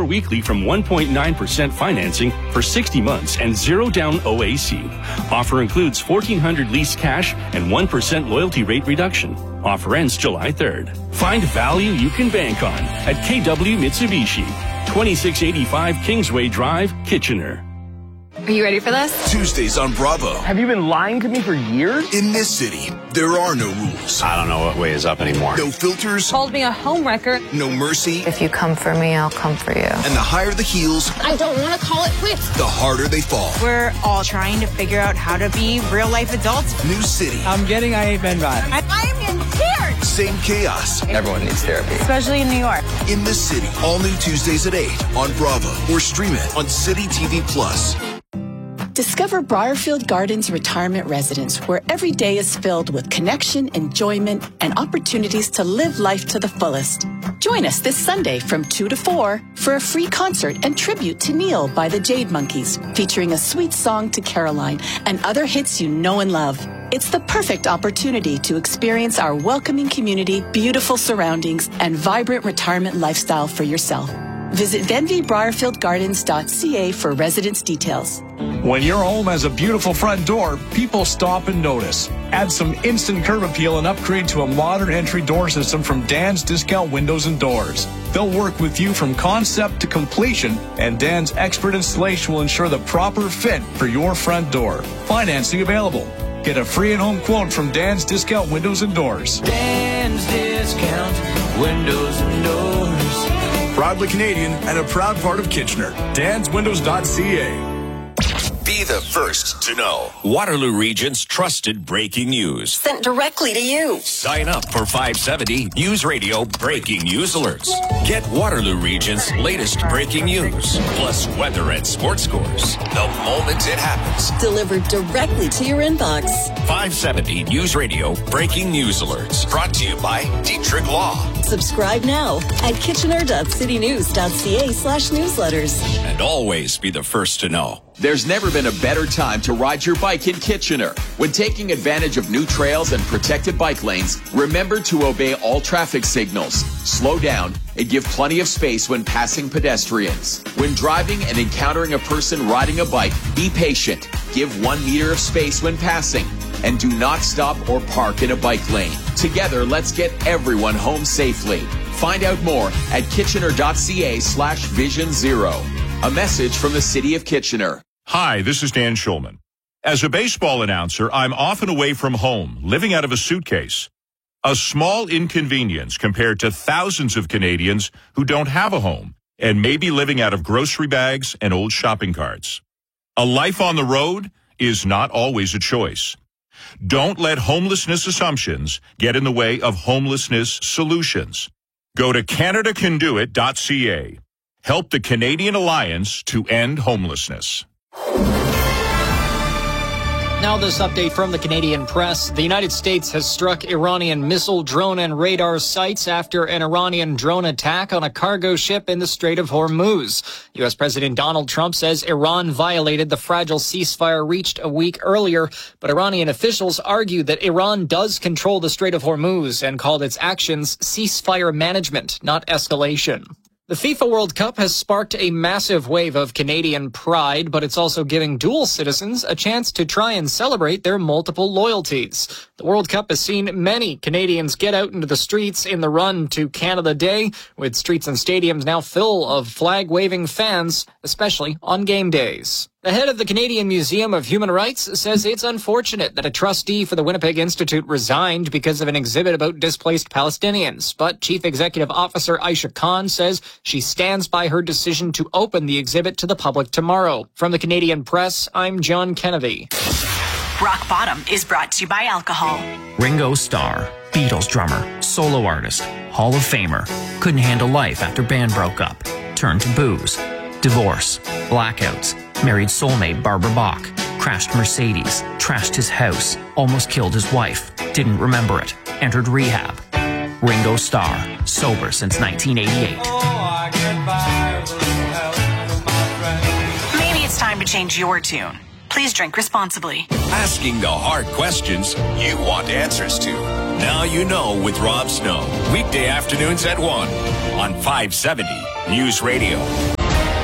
weekly from 1.9% financing for 60 months and 0 down OAC. Offer includes $1,400 lease cash and 1% loyalty rate reduction. Offer ends July 3rd. Find value you can bank on at KW Mitsubishi, 2685 Kingsway Drive, Kitchener. Are you ready for this? Tuesdays on Bravo. Have you been lying to me for years? In this city, there are no rules. I don't know what way is up anymore. No filters. Called me a homewrecker. No mercy. If you come for me, I'll come for you. And the higher the heels, I don't want to call it quits. the harder they fall. We're all trying to figure out how to be real-life adults. New city. I'm getting I Ain't Been Bad. I'm in tears. Same chaos. Everyone needs therapy. Especially in New York. In this city. All new Tuesdays at 8 on Bravo. Or stream it on City TV Plus. Discover Briarfield Gardens Retirement Residence, where every day is filled with connection, enjoyment, and opportunities to live life to the fullest. Join us this Sunday from 2 to 4 for a free concert and tribute to Neil by the Jade Monkeys, featuring a sweet song to Caroline and other hits you know and love. It's the perfect opportunity to experience our welcoming community, beautiful surroundings, and vibrant retirement lifestyle for yourself. Visit VenvyBriarfieldGardens.ca for residence details. When your home has a beautiful front door, people stop and notice. Add some instant curb appeal and upgrade to a modern entry door system from Dan's Discount Windows and Doors. They'll work with you from concept to completion, and Dan's expert installation will ensure the proper fit for your front door. Financing available. Get a free at-home quote from Dan's Discount Windows and Doors. Dan's Discount Windows and Doors. Proudly Canadian and a proud part of Kitchener. DansWindows.ca. Be the first to know. Waterloo Region's trusted breaking news. Sent directly to you. Sign up for 570 News Radio Breaking News Alerts. Get Waterloo Region's latest breaking news, plus weather and sports scores the moment it happens. Delivered directly to your inbox. 570 News Radio Breaking News Alerts. Brought to you by Dietrich Law. Subscribe now at kitchener.citynews.ca/newsletters. And always be the first to know. There's never been a better time to ride your bike in Kitchener. When taking advantage of new trails and protected bike lanes, remember to obey all traffic signals, slow down, and give plenty of space when passing pedestrians. When driving and encountering a person riding a bike, be patient, give 1 meter of space when passing, and do not stop or park in a bike lane. Together, let's get everyone home safely. Find out more at kitchener.ca/Vision Zero. A message from the City of Kitchener. Hi, this is Dan Schulman. As a baseball announcer, I'm often away from home, living out of a suitcase. A small inconvenience compared to thousands of Canadians who don't have a home and may be living out of grocery bags and old shopping carts. A life on the road is not always a choice. Don't let homelessness assumptions get in the way of homelessness solutions. Go to CanadaCanDoIt.ca. Help the Canadian Alliance to end homelessness. Now this update from the Canadian press. The United States has struck Iranian missile, drone, and radar sites after an Iranian drone attack on a cargo ship in the Strait of Hormuz. U.S. President Donald Trump says Iran violated the fragile ceasefire reached a week earlier, but Iranian officials argue that Iran does control the Strait of Hormuz and called its actions ceasefire management, not escalation. The FIFA World Cup has sparked a massive wave of Canadian pride, but it's also giving dual citizens a chance to try and celebrate their multiple loyalties. The World Cup has seen many Canadians get out into the streets in the run to Canada Day, with streets and stadiums now full of flag-waving fans, especially on game days. The head of the Canadian Museum of Human Rights says it's unfortunate that a trustee for the Winnipeg Institute resigned because of an exhibit about displaced Palestinians. But Chief Executive Officer Aisha Khan says she stands by her decision to open the exhibit to the public tomorrow. From the Canadian Press, I'm John Kennedy. Rock Bottom is brought to you by alcohol. Ringo Starr, Beatles drummer, solo artist, Hall of Famer, couldn't handle life after band broke up, turned to booze, divorce, blackouts, married soulmate Barbara Bach, crashed Mercedes, trashed his house, almost killed his wife, didn't remember it, entered rehab. Ringo Starr, sober since 1988. Maybe it's time to change your tune. Please drink responsibly. Asking the hard questions you want answers to. Now you know with Rob Snow. Weekday afternoons at 1 on 570 News Radio.